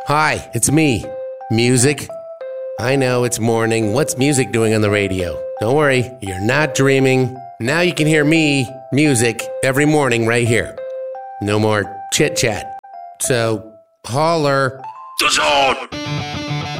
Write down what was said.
Hi, it's me. Music. I know it's morning. What's music doing on the radio? Don't worry, you're not dreaming. Now you can hear me, music, every morning right here. No more chit-chat. So, holler. The Zone!